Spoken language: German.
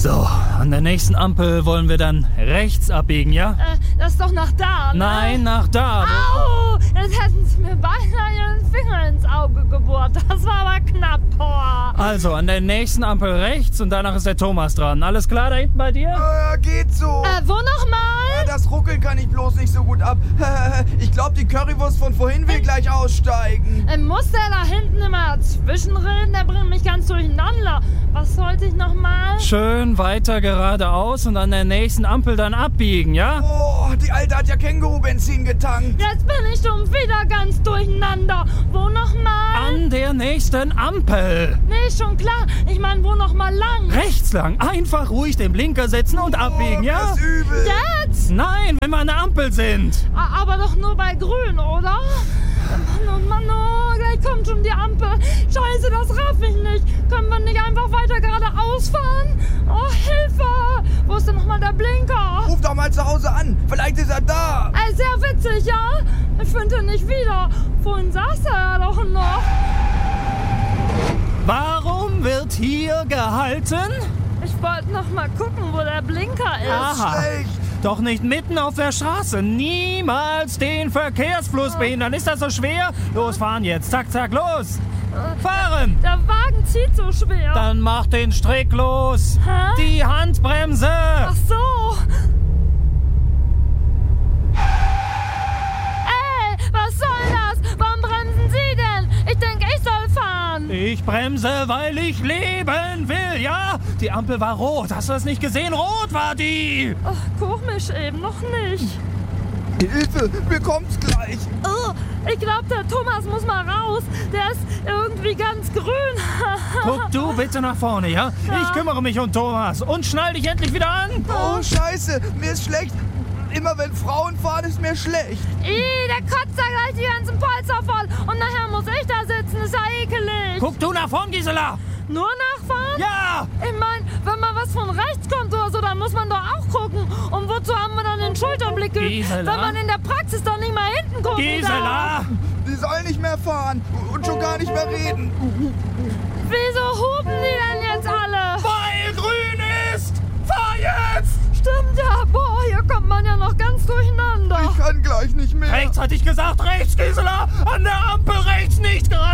So, an der nächsten Ampel wollen wir dann rechts abbiegen, ja? Das ist doch nach da, ne? Nein, nach da. Au! Jetzt hätten sie mir beinahe ihren Finger ins Auge gebohrt. Das war aber knapp, boah. Also, an der nächsten Ampel rechts und danach ist der Thomas dran. Alles klar da hinten bei dir? Ja, geht so. Wo nochmal? Ja, das Ruckeln kann ich bloß nicht so gut ab. Ich glaube, die Currywurst von vorhin will gleich aussteigen. Muss der da hinten immer zwischenreden? Der bringt mich ganz durcheinander. Was sollte ich nochmal? Schön weiter geradeaus und an der nächsten Ampel dann abbiegen, ja? Oh, die Alte hat ja Känguru-Benzin getankt. Jetzt bin ich schon wieder ganz durcheinander. Wo nochmal? An der nächsten Ampel. Nee, schon klar. Ich meine, wo nochmal lang? Rechts lang. Einfach ruhig den Blinker setzen und abbiegen, ja? Das ist übel. Jetzt? Nein, wenn wir an der Ampel sind. Aber doch nur bei grün, oder? Mann, oh Mann, oh, gleich kommt schon die Ampel. Scheiße, das raff ich nicht. Können wir nicht einfach weiter geradeaus fahren? Oh, Hilfe! Wo ist denn nochmal der Blinker? Ruf doch mal zu Hause an. Vielleicht ist er da. Sehr witzig, ja? Ich finde ihn nicht wieder. Vorhin saß er ja doch noch. Warum wird hier gehalten? Ich wollte noch mal gucken, wo der Blinker ist. Aha. Schlecht. Doch nicht mitten auf der Straße. Niemals den Verkehrsfluss behindern. Ist das so schwer? Los, fahren jetzt. Zack, zack, los. Fahren. Der Wagen zieht so schwer. Dann mach den Strick los. Hä? Die Handbremse. Ach so. Ey, was soll das? Warum bremsen Sie denn? Ich denke, ich soll fahren. Ich bremse, weil ich leben will, ja? Die Ampel war rot. Hast du das nicht gesehen? Rot war die. Ach, komisch eben, noch nicht. Hilfe, mir kommt's gleich. Oh, ich glaube, der Thomas muss mal raus. Der ist irgendwie ganz grün. Guck du bitte nach vorne, ja? Ich kümmere mich um Thomas. Und schnall dich endlich wieder an. Oh, Scheiße, mir ist schlecht. Immer wenn Frauen fahren, ist mir schlecht. Der kotzt da gleich die ganzen Polster voll. Und nachher muss ich da sitzen. Ist ja ekelig. Guck du nach vorn, Gisela. Nur nachfahren? Ja. Ich meine, wenn mal was von rechts kommt oder so, dann muss man doch auch gucken. Und wozu haben wir dann den Schulterblickel, Gisela? wenn man in der Praxis doch nicht mal hinten gucken Gisela. Die sollen nicht mehr fahren und schon gar nicht mehr reden. Wieso hupen die denn jetzt alle? Weil grün ist. Fahr jetzt. Stimmt ja. Boah, hier kommt man ja noch ganz durcheinander. Ich kann gleich nicht mehr. Rechts hatte ich gesagt, rechts, Gisela. An der Ampel rechts, nicht geradeaus.